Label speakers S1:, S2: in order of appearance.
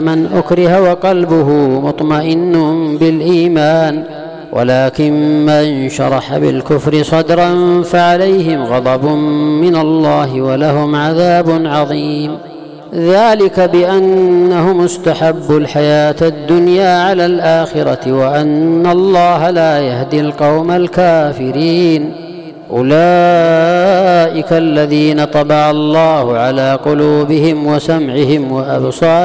S1: من أكره وقلبه مطمئن بالإيمان، ولكن من شرح بالكفر صدرا فعليهم غضب من الله ولهم عذاب عظيم. ذلك بأنهم استحبوا الحياة الدنيا على الآخرة وأن الله لا يهدي القوم الكافرين. أولئك الذين طبع الله على قلوبهم وسمعهم وأبصارهم